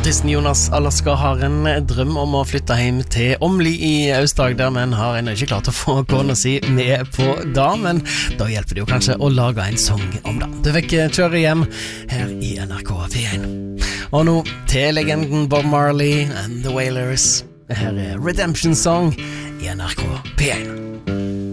Artisten Jonas Alaska har en drøm om å flytte hjem til Åmli i Aust-Agder, men har ennå ikke klart å få kona si med på det, men da hjelper det jo kanskje å lage en sang om det. Du fikk kjøre hjem her i NRK P1. Og nå til legenden Bob Marley and the Wailers. Her er Redemption Song i NRK P1.